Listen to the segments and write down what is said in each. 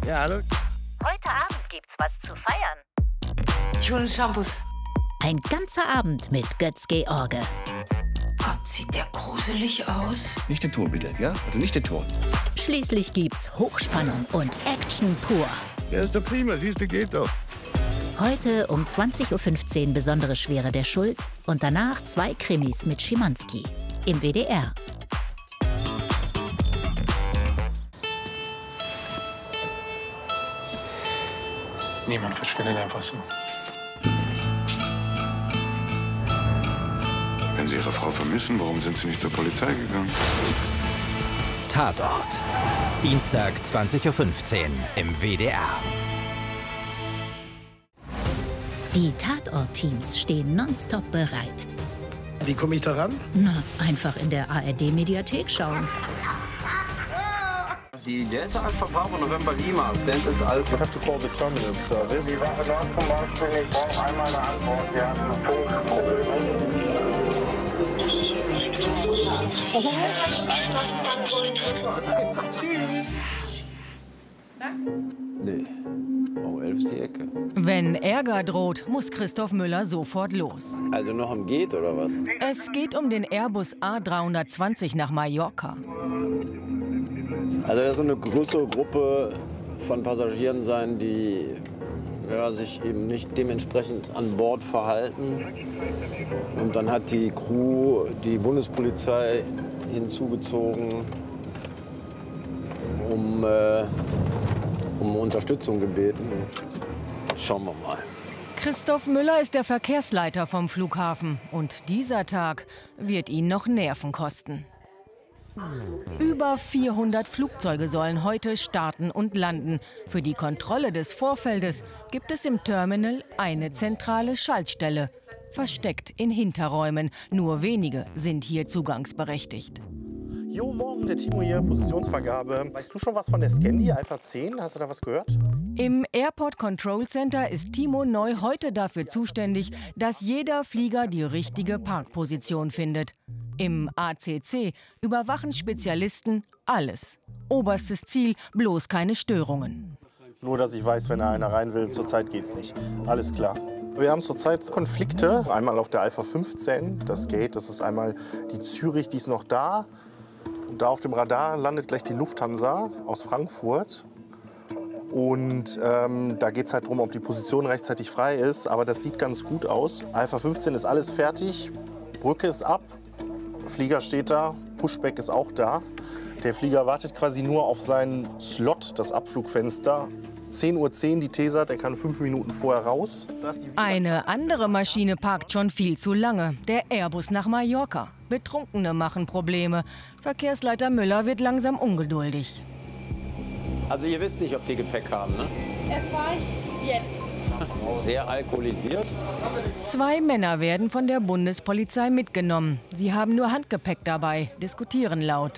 Ja, hallo. Heute Abend gibt's was zu feiern. Schöne Shampoos. Ein ganzer Abend mit Götz-George. Gott, sieht der gruselig aus. Nicht den Ton bitte, ja? Also nicht den Ton. Schließlich gibt's Hochspannung und Action pur. Ja, ist doch prima, siehst du, geht doch. Heute um 20:15 Uhr Besondere Schwere der Schuld und danach 2 Krimis mit Schimanski im WDR. Niemand verschwindet einfach so. Wenn Sie Ihre Frau vermissen, warum sind Sie nicht zur Polizei gegangen? Tatort. Dienstag 20:15 Uhr im WDR. Die Tatort-Teams stehen nonstop bereit. Wie komme ich da ran? Na, einfach in der ARD-Mediathek schauen. Die Delta Alpha Bravo November Lima, Stand ist Alpha. You have to call the terminal service. Die Wache dort zum Beispiel, ich brauche einmal eine Antwort. Wir hatten Tschüss. Nee. Oh, 11 ist die Ecke. Wenn Ärger droht, muss Christoph Müller sofort los. Also noch am Geht oder was? Es geht um den Airbus A320 nach Mallorca. Also da soll eine größere Gruppe von Passagieren sein, die sich eben nicht dementsprechend an Bord verhalten. Und dann hat die Crew die Bundespolizei hinzugezogen, um Unterstützung gebeten. Schauen wir mal. Christoph Müller ist der Verkehrsleiter vom Flughafen. Und dieser Tag wird ihn noch Nerven kosten. Über 400 Flugzeuge sollen heute starten und landen. Für die Kontrolle des Vorfeldes gibt es im Terminal eine zentrale Schaltstelle. Versteckt in Hinterräumen. Nur wenige sind hier zugangsberechtigt. Jo, morgen, der Timo hier, Positionsvergabe. Weißt du schon was von der Scandi Alpha 10? Hast du da was gehört? Im Airport Control Center ist Timo Neu heute dafür zuständig, dass jeder Flieger die richtige Parkposition findet. Im ACC überwachen Spezialisten alles. Oberstes Ziel, bloß keine Störungen. Nur, dass ich weiß, wenn da einer rein will, zurzeit geht's nicht. Alles klar. Wir haben zurzeit Konflikte. Einmal auf der Alpha 15, das Gate, das ist einmal die Zürich, die ist noch da. Und da auf dem Radar landet gleich die Lufthansa aus Frankfurt. Und da geht es halt darum, ob die Position rechtzeitig frei ist. Aber das sieht ganz gut aus. Alpha 15 ist alles fertig, Brücke ist ab, Flieger steht da, Pushback ist auch da. Der Flieger wartet quasi nur auf seinen Slot, das Abflugfenster. 10:10 Uhr die Tesat, der kann 5 Minuten vorher raus. Eine andere Maschine parkt schon viel zu lange. Der Airbus nach Mallorca. Betrunkene machen Probleme. Verkehrsleiter Müller wird langsam ungeduldig. Also ihr wisst nicht, ob die Gepäck haben, ne? Erfahre ich jetzt. Sehr alkoholisiert. 2 Männer werden von der Bundespolizei mitgenommen. Sie haben nur Handgepäck dabei, diskutieren laut.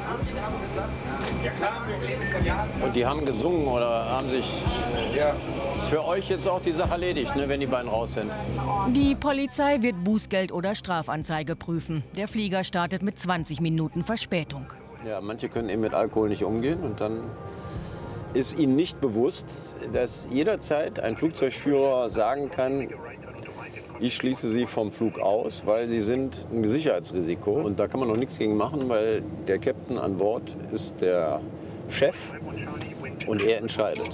Und die haben gesungen oder haben sich für euch jetzt auch die Sache erledigt, ne, wenn die beiden raus sind? Die Polizei wird Bußgeld oder Strafanzeige prüfen. Der Flieger startet mit 20 Minuten Verspätung. Ja, manche können eben mit Alkohol nicht umgehen und dann ist ihnen nicht bewusst, dass jederzeit ein Flugzeugführer sagen kann, ich schließe Sie vom Flug aus, weil Sie sind ein Sicherheitsrisiko. Und da kann man noch nichts gegen machen, weil der Captain an Bord ist der Chef und er entscheidet.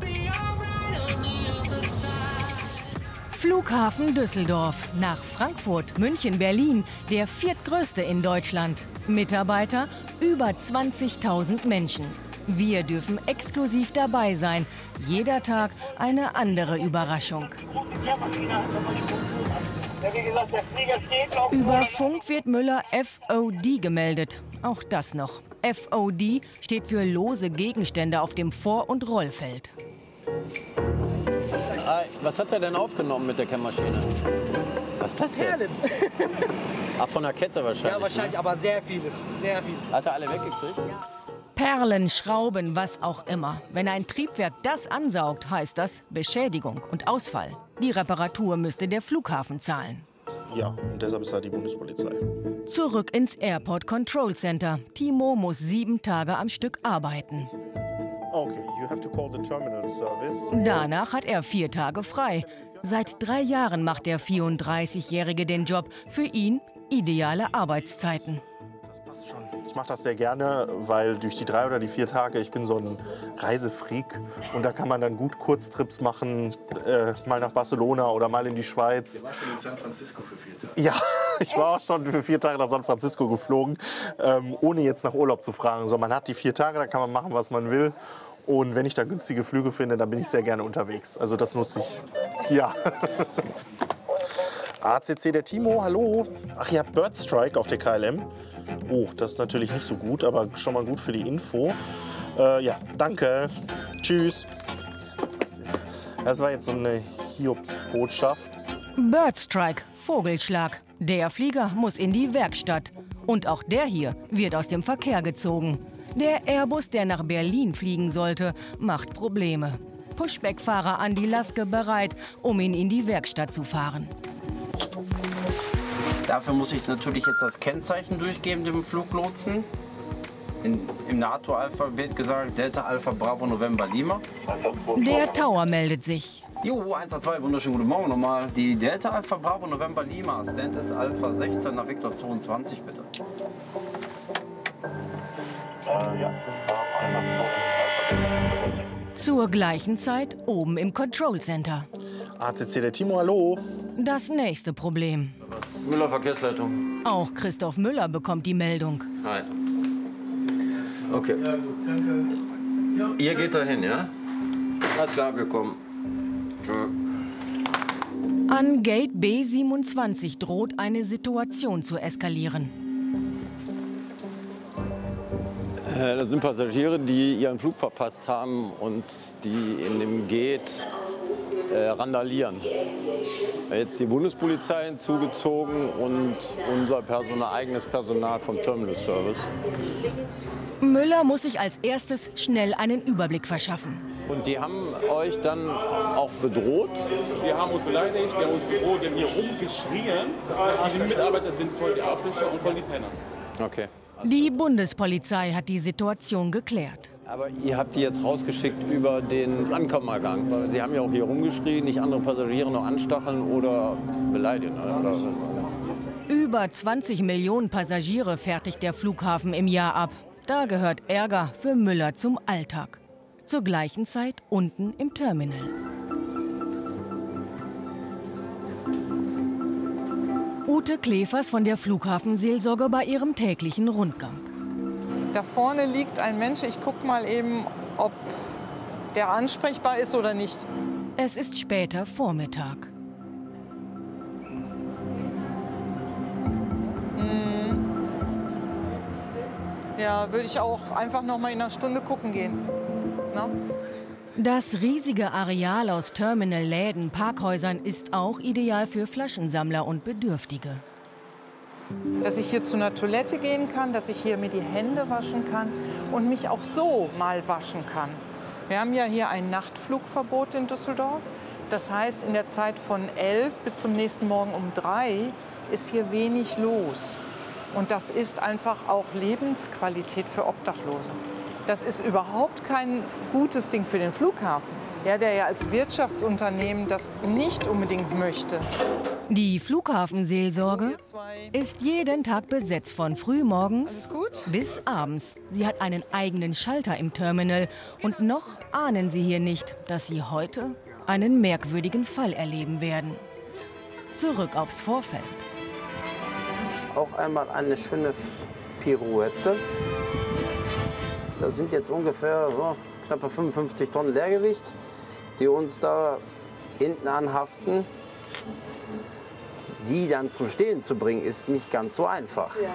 Flughafen Düsseldorf. Nach Frankfurt, München, Berlin. Der viertgrößte in Deutschland. Mitarbeiter über 20.000 Menschen. Wir dürfen exklusiv dabei sein. Jeder Tag eine andere Überraschung. Über Funk wird Müller FOD gemeldet. Auch das noch. FOD steht für lose Gegenstände auf dem Vor- und Rollfeld. Was hat er denn aufgenommen mit der Kennmaschine? Was ist das denn? Perlen. Ach, von der Kette wahrscheinlich. Ja, wahrscheinlich, ne? aber sehr vieles. Sehr viel. Hat er alle weggekriegt? Ja. Perlen, Schrauben, was auch immer. Wenn ein Triebwerk das ansaugt, heißt das Beschädigung und Ausfall. Die Reparatur müsste der Flughafen zahlen. Ja, und deshalb ist da die Bundespolizei. Zurück ins Airport Control Center. Timo muss 7 Tage am Stück arbeiten. Okay, you have to call the terminal service. Danach hat er 4 Tage frei. Seit 3 Jahren macht der 34-Jährige den Job. Für ihn ideale Arbeitszeiten. Ich mache das sehr gerne, weil durch die 3 oder die 4 Tage, ich bin so ein Reisefreak und da kann man dann gut Kurztrips machen, mal nach Barcelona oder mal in die Schweiz. Du warst schon in San Francisco für 4 Tage. Ja, ich war auch schon für 4 Tage nach San Francisco geflogen, ohne jetzt nach Urlaub zu fragen. So, man hat die 4 Tage, da kann man machen, was man will. Und wenn ich da günstige Flüge finde, dann bin ich sehr gerne unterwegs. Also das nutze ich. Ja. ACC, der Timo, hallo. Ach, ihr habt Bird Strike auf der KLM. Oh, das ist natürlich nicht so gut, aber schon mal gut für die Info. Ja, danke. Tschüss. Das war jetzt so eine Hiobsbotschaft. Bird Strike, Vogelschlag. Der Flieger muss in die Werkstatt. Und auch der hier wird aus dem Verkehr gezogen. Der Airbus, der nach Berlin fliegen sollte, macht Probleme. Pushback-Fahrer Andi Laske bereit, um ihn in die Werkstatt zu fahren. Dafür muss ich natürlich jetzt das Kennzeichen durchgeben, dem Fluglotsen. Im NATO-Alphabet gesagt, Delta Alpha Bravo November Lima. Der Tower meldet sich. Jo, 112, wunderschönen guten Morgen nochmal. Die Delta Alpha Bravo November Lima, Stand ist Alpha 16 nach Victor 22, bitte. Zur gleichen Zeit oben im Control Center. ACC, der Timo, hallo. Das nächste Problem. Müller Verkehrsleitung. Auch Christoph Müller bekommt die Meldung. Hi. Okay. Ja, gut, danke. Ihr geht dahin, ja? Alles klar, wir kommen. An Gate B27 droht eine Situation zu eskalieren. Das sind Passagiere, die ihren Flug verpasst haben und die in dem Gate randalieren. Jetzt die Bundespolizei hinzugezogen und unser eigenes Personal vom Terminal Service. Müller muss sich als erstes schnell einen Überblick verschaffen. Und die haben euch dann auch bedroht? Wir haben uns beleidigt, die haben uns bedroht, die haben hier rumgeschrien. Die Mitarbeiter sind voll die Arschlöcher und voll die Penner. Okay. Die Bundespolizei hat die Situation geklärt. Aber ihr habt die jetzt rausgeschickt über den Ankommengang. Sie haben ja auch hier rumgeschrien, nicht andere Passagiere noch anstacheln oder beleidigen. Oder? Über 20 Millionen Passagiere fertigt der Flughafen im Jahr ab. Da gehört Ärger für Müller zum Alltag. Zur gleichen Zeit unten im Terminal. Ute Klefers von der Flughafenseelsorge bei ihrem täglichen Rundgang. Da vorne liegt ein Mensch. Ich gucke mal eben, ob der ansprechbar ist oder nicht. Es ist später Vormittag. Ja, würde ich auch einfach noch mal in einer Stunde gucken gehen. Na? Das riesige Areal aus Terminal, Läden, Parkhäusern ist auch ideal für Flaschensammler und Bedürftige. Dass ich hier zu einer Toilette gehen kann, dass ich hier mir die Hände waschen kann und mich auch so mal waschen kann. Wir haben ja hier ein Nachtflugverbot in Düsseldorf. Das heißt, in der Zeit von 11 bis zum nächsten Morgen um 3 ist hier wenig los. Und das ist einfach auch Lebensqualität für Obdachlose. Das ist überhaupt kein gutes Ding für den Flughafen, ja, der ja als Wirtschaftsunternehmen das nicht unbedingt möchte. Die Flughafenseelsorge ist jeden Tag besetzt von frühmorgens bis abends. Sie hat einen eigenen Schalter im Terminal und noch ahnen Sie hier nicht, dass Sie heute einen merkwürdigen Fall erleben werden. Zurück aufs Vorfeld. Auch einmal eine schöne Pirouette. Das sind jetzt ungefähr knappe 55 Tonnen Leergewicht, die uns da hinten anhaften. Die dann zum Stehen zu bringen, ist nicht ganz so einfach. Ja.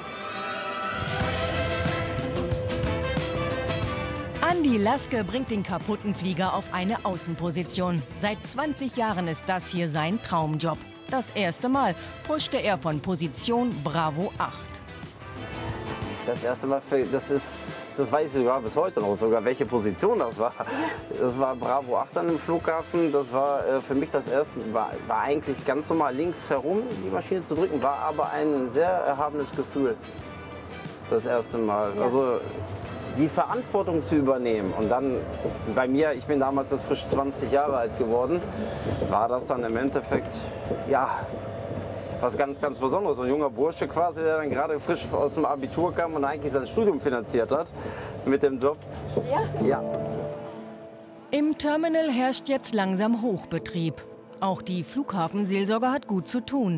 Andi Laske bringt den kaputten Flieger auf eine Außenposition. Seit 20 Jahren ist das hier sein Traumjob. Das erste Mal pushte er von Position Bravo 8. Das erste Mal, das weiß ich sogar bis heute noch, sogar welche Position das war. Das war Bravo 8 an dem Flughafen. Das war für mich das erste, war eigentlich ganz normal links herum die Maschine zu drücken, war aber ein sehr erhabenes Gefühl. Das erste Mal. Ja. Also die Verantwortung zu übernehmen. Und dann bei mir, ich bin damals erst frisch 20 Jahre alt geworden, war das dann im Endeffekt, ja, was ganz, ganz Besonderes. Ein junger Bursche quasi, der dann gerade frisch aus dem Abitur kam und eigentlich sein Studium finanziert hat mit dem Job. Ja. Im Terminal herrscht jetzt langsam Hochbetrieb. Auch die Flughafenseelsorge hat gut zu tun.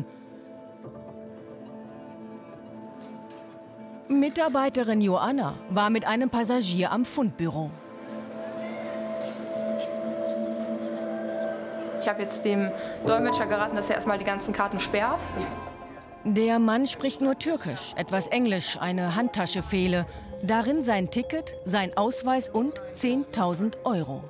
Mitarbeiterin Joanna war mit einem Passagier am Fundbüro. Ich habe jetzt dem Dolmetscher geraten, dass er erstmal die ganzen Karten sperrt. Der Mann spricht nur Türkisch, etwas Englisch, eine Handtasche fehle. Darin sein Ticket, sein Ausweis und 10.000 €.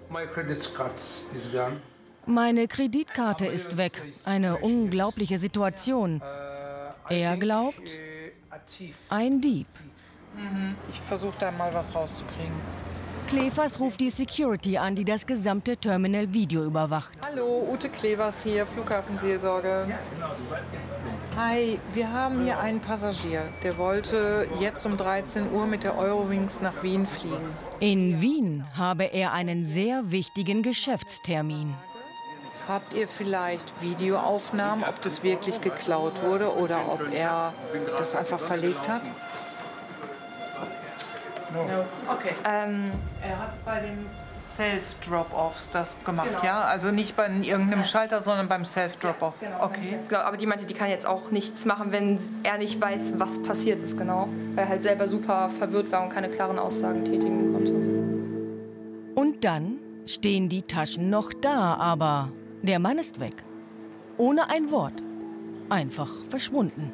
Meine Kreditkarte ist weg. Eine unglaubliche Situation. Er glaubt, ein Dieb. Ich versuche da mal was rauszukriegen. Klevers ruft die Security an, die das gesamte Terminal Video überwacht. Hallo, Ute Klevers hier, Flughafenseelsorge. Hi, wir haben hier einen Passagier, der wollte jetzt um 13 Uhr mit der Eurowings nach Wien fliegen. In Wien habe er einen sehr wichtigen Geschäftstermin. Habt ihr vielleicht Videoaufnahmen, ob das wirklich geklaut wurde oder ob er das einfach verlegt hat? No. Okay. Er hat bei den Self-Drop-Offs das gemacht, genau. Ja? Also nicht bei irgendeinem Schalter, sondern beim Self-Drop-Off. Ja, genau. Okay. Aber die meinte, die kann jetzt auch nichts machen, wenn er nicht weiß, was passiert ist, genau. Weil er halt selber super verwirrt war und keine klaren Aussagen tätigen konnte. Und dann stehen die Taschen noch da, aber der Mann ist weg. Ohne ein Wort. Einfach verschwunden.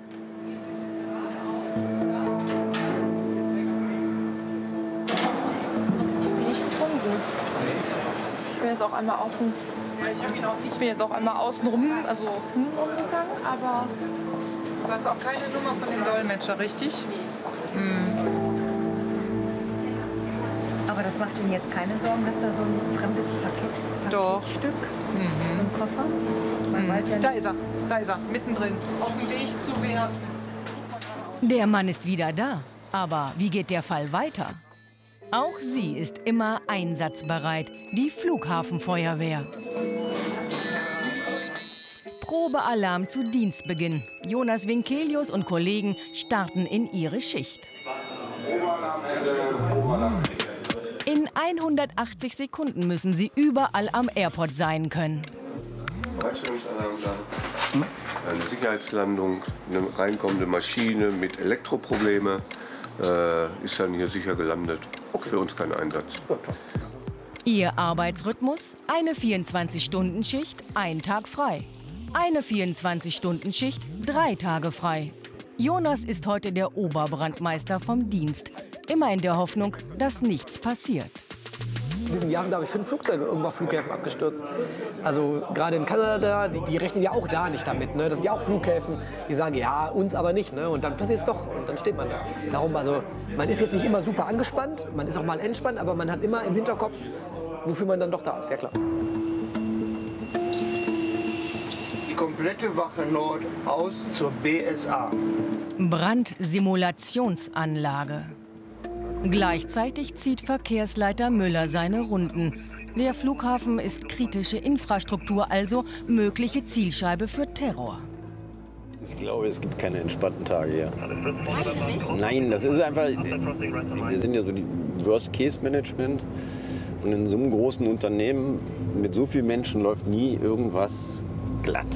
Ich bin jetzt auch einmal außen. Ich bin jetzt auch einmal außen rum, also rumgegangen, aber. Du hast auch keine Nummer von dem Dolmetscher, richtig? Aber das macht Ihnen jetzt keine Sorgen, dass da so ein fremdes Paketstück, so ein Koffer? Man weiß ja nicht. Da ist er, mittendrin, auf dem Weg zu WH Smith. Der Mann ist wieder da. Aber wie geht der Fall weiter? Auch sie ist immer einsatzbereit, die Flughafenfeuerwehr. Probealarm zu Dienstbeginn. Jonas Winkelius und Kollegen starten in ihre Schicht. In 180 Sekunden müssen sie überall am Airport sein können. Eine Sicherheitslandung, eine reinkommende Maschine mit Elektroprobleme ist dann hier sicher gelandet. Für uns kein Einsatz. Ihr Arbeitsrhythmus? Eine 24-Stunden-Schicht, ein Tag frei. Eine 24-Stunden-Schicht, 3 Tage frei. Jonas ist heute der Oberbrandmeister vom Dienst. Immer in der Hoffnung, dass nichts passiert. In diesem Jahr sind, glaube ich, 5 Flugzeuge irgendwo auf Flughäfen abgestürzt. Also gerade in Kanada, die rechnen ja auch da nicht damit. Ne? Das sind ja auch Flughäfen, die sagen, ja, uns aber nicht. Ne? Und dann passiert es doch und dann steht man da. Darum, also, man ist jetzt nicht immer super angespannt, man ist auch mal entspannt, aber man hat immer im Hinterkopf, wofür man dann doch da ist, ja klar. Die komplette Wache Nord aus zur BSA. Brandsimulationsanlage. Gleichzeitig zieht Verkehrsleiter Müller seine Runden. Der Flughafen ist kritische Infrastruktur, also mögliche Zielscheibe für Terror. Ich glaube, es gibt keine entspannten Tage hier. Nein, das ist einfach, wir sind ja so die Worst-Case-Management. Und in so einem großen Unternehmen mit so vielen Menschen läuft nie irgendwas glatt.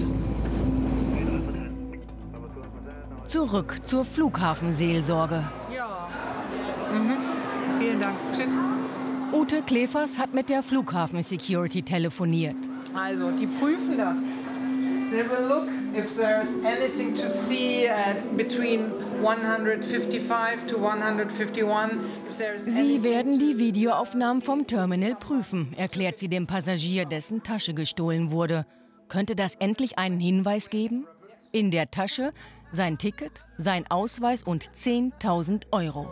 Zurück zur Flughafenseelsorge. Ja. Vielen Dank. Tschüss. Ute Klevers hat mit der Flughafen-Security telefoniert. Also, die prüfen das. They will look if there's anything to see between 155 to 151. Sie werden die Videoaufnahmen vom Terminal prüfen, erklärt sie dem Passagier, dessen Tasche gestohlen wurde. Könnte das endlich einen Hinweis geben? In der Tasche sein Ticket, sein Ausweis und 10.000 €.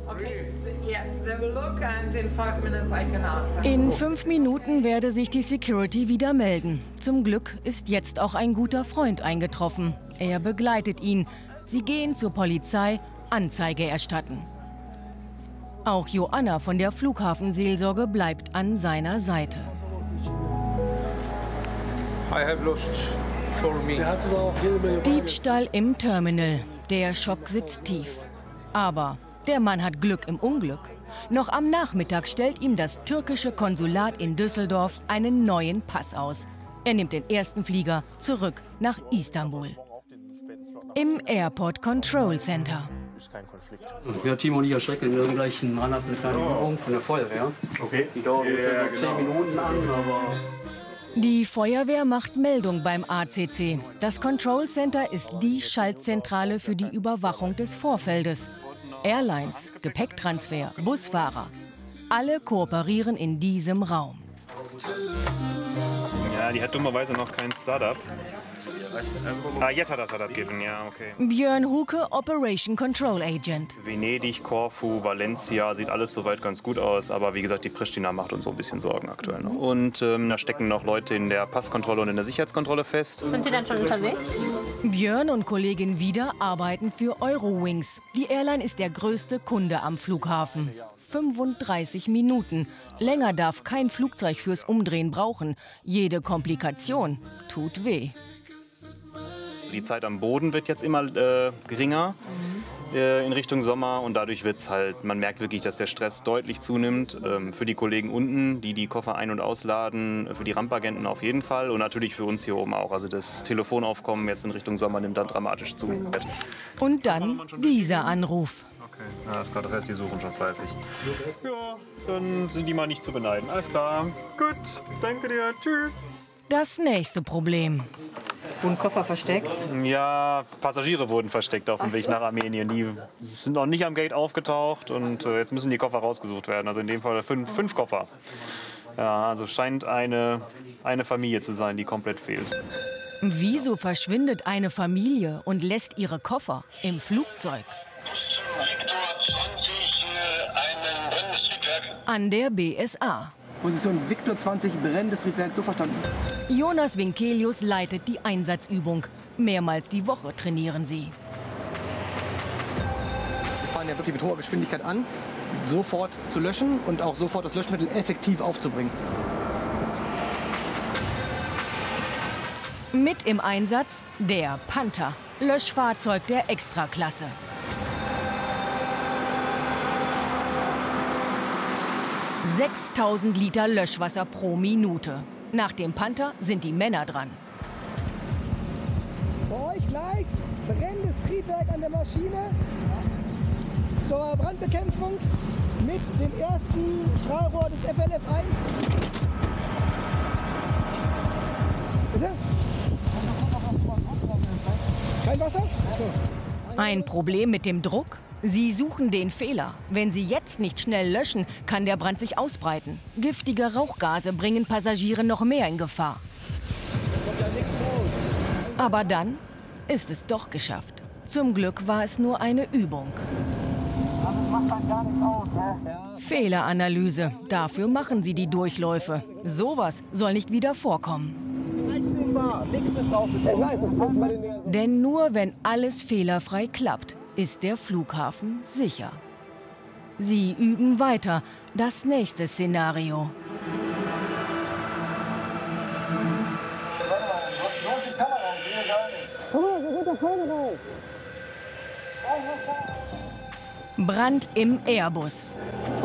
In 5 Minuten werde sich die Security wieder melden. Zum Glück ist jetzt auch ein guter Freund eingetroffen. Er begleitet ihn. Sie gehen zur Polizei, Anzeige erstatten. Auch Joanna von der Flughafenseelsorge bleibt an seiner Seite. I have lost for me. Diebstahl im Terminal. Der Schock sitzt tief. Aber der Mann hat Glück im Unglück. Noch am Nachmittag stellt ihm das türkische Konsulat in Düsseldorf einen neuen Pass aus. Er nimmt den ersten Flieger zurück nach Istanbul. Im Airport Control Center. Ja, Timo und ich erschrecken. Wir haben gleich einen Mann eine kleine Übung von der Feuerwehr. Okay. Die dauert ungefähr so 10 Minuten an, aber... Die Feuerwehr macht Meldung beim ACC. Das Control Center ist die Schaltzentrale für die Überwachung des Vorfeldes. Airlines, Gepäcktransfer, Busfahrer. Alle kooperieren in diesem Raum. Ja, die hat dummerweise noch kein Startup. Jetzt hat er Startup gegeben, ja, okay. Björn Huke, Operation Control Agent. Venedig, Korfu, Valencia, sieht alles soweit ganz gut aus. Aber wie gesagt, die Pristina macht uns so ein bisschen Sorgen aktuell noch. Und da stecken noch Leute in der Passkontrolle und in der Sicherheitskontrolle fest. Sind Sie denn schon unterwegs? Björn und Kollegin Wieder arbeiten für Eurowings. Die Airline ist der größte Kunde am Flughafen. 35 Minuten. Länger darf kein Flugzeug fürs Umdrehen brauchen. Jede Komplikation tut weh. Die Zeit am Boden wird jetzt immer geringer in Richtung Sommer und dadurch wird's halt, man merkt wirklich, dass der Stress deutlich zunimmt. Für die Kollegen unten, die die Koffer ein- und ausladen, für die Rampagenten auf jeden Fall und natürlich für uns hier oben auch. Also das Telefonaufkommen jetzt in Richtung Sommer nimmt dann dramatisch zu. Und dann dieser Anruf. Okay, ja, das das heißt, die suchen schon fleißig. Ja, dann sind die mal nicht zu beneiden. Alles klar. Gut, danke dir. Tschüss. Das nächste Problem. Wurden Koffer versteckt? Ja, Passagiere wurden versteckt auf dem Weg nach Armenien. Die sind noch nicht am Gate aufgetaucht und jetzt müssen die Koffer rausgesucht werden. Also in dem Fall fünf Koffer. Ja, also scheint eine Familie zu sein, die komplett fehlt. Wieso verschwindet eine Familie und lässt ihre Koffer im Flugzeug? An der BSA. Position Victor 20, brennendes Triebwerk, so verstanden. Jonas Winkelius leitet die Einsatzübung. Mehrmals die Woche trainieren sie. Wir fahren ja wirklich mit hoher Geschwindigkeit an, sofort zu löschen und auch sofort das Löschmittel effektiv aufzubringen. Mit im Einsatz der Panther, Löschfahrzeug der Extraklasse. ...6.000 Liter Löschwasser pro Minute. Nach dem Panther sind die Männer dran. Bei euch gleich brennendes Triebwerk an der Maschine zur Brandbekämpfung mit dem ersten Strahlrohr des FLF1. Bitte? Kein Wasser? Ein Problem mit dem Druck? Sie suchen den Fehler. Wenn sie jetzt nicht schnell löschen, kann der Brand sich ausbreiten. Giftige Rauchgase bringen Passagiere noch mehr in Gefahr. Aber dann ist es doch geschafft. Zum Glück war es nur eine Übung. Fehleranalyse. Dafür machen sie die Durchläufe. Sowas soll nicht wieder vorkommen. Denn nur wenn alles fehlerfrei klappt, ist der Flughafen sicher. Sie üben weiter. Das nächste Szenario. Brand im Airbus.